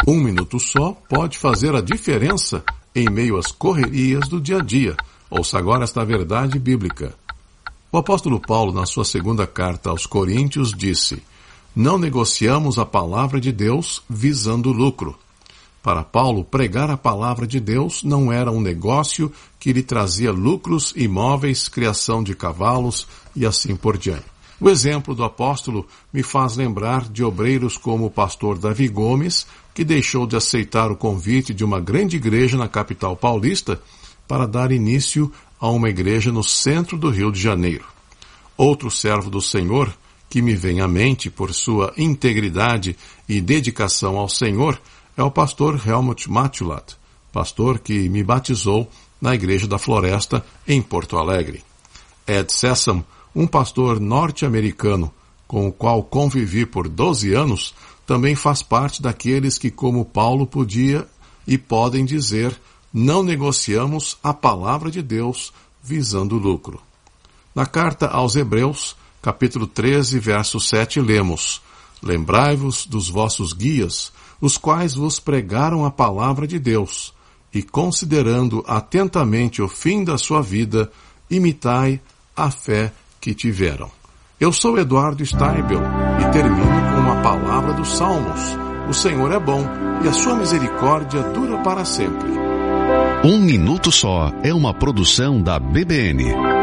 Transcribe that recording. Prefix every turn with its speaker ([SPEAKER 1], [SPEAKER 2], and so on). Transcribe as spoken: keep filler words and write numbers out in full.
[SPEAKER 1] Um minuto só pode fazer a diferença em meio às correrias do dia a dia. Ouça agora esta verdade bíblica. O apóstolo Paulo, na sua segunda carta aos Coríntios, disse: não negociamos a palavra de Deus visando lucro. Para Paulo, pregar a palavra de Deus não era um negócio que lhe trazia lucros imóveis, criação de cavalos e assim por diante. O exemplo do apóstolo me faz lembrar de obreiros como o pastor Davi Gomes, que deixou de aceitar o convite de uma grande igreja na capital paulista para dar início a uma igreja no centro do Rio de Janeiro. Outro servo do Senhor, que me vem à mente por sua integridade e dedicação ao Senhor, é o pastor Helmut Matulath, pastor que me batizou na Igreja da Floresta, em Porto Alegre. Ed Sessom, um pastor norte-americano, com o qual convivi por doze anos, também faz parte daqueles que, como Paulo, podia e podem dizer: não negociamos a palavra de Deus visando lucro. Na carta aos Hebreus, capítulo treze, verso sete, lemos: lembrai-vos dos vossos guias, os quais vos pregaram a palavra de Deus, e considerando atentamente o fim da sua vida, imitai a fé que tiveram. Eu sou Eduardo Steibel e termino com uma palavra dos Salmos. O Senhor é bom e a sua misericórdia dura para sempre.
[SPEAKER 2] Um Minuto Só é uma produção da B B N.